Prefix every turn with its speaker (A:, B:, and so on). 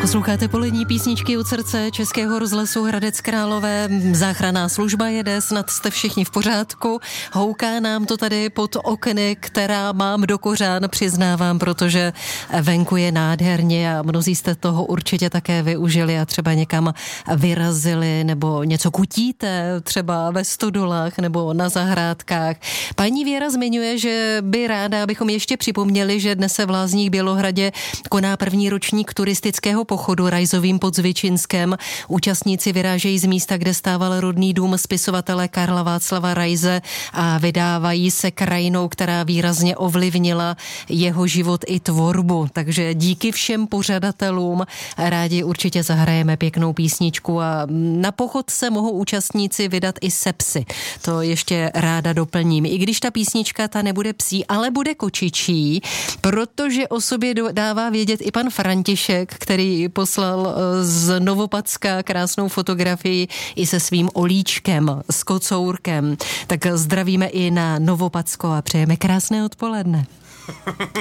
A: Posloucháte Polední písničky od srdce Českého rozhlasu Hradec Králové. Záchranná služba jede, snad jste všichni v pořádku. Houká nám to tady pod okny, která mám do kořán, přiznávám, protože venku je nádherně a mnozí jste toho určitě také využili a třeba někam vyrazili nebo něco kutíte, třeba ve stodolách nebo na zahrádkách. Paní Věra zmiňuje, že by ráda, abychom ještě připomněli, že dnes se v Lázních Bělohradě koná první ročník turistického pochodu Rajzovým pod Zvičinskem. Účastníci vyrážejí z místa, kde stával rodný dům spisovatele Karla Václava Rajze a vydávají se krajinou, která výrazně ovlivnila jeho život i tvorbu. Takže díky všem pořadatelům rádi určitě zahrajeme pěknou písničku a na pochod se mohou účastníci vydat i se psy. To ještě ráda doplním. I když ta písnička ta nebude psí, ale bude kočičí, protože o sobě dává vědět i pan František, který poslal z Novopatska krásnou fotografii i se svým olíčkem, s kocourkem. Tak zdravíme i na Novopatsko a přejeme krásné odpoledne.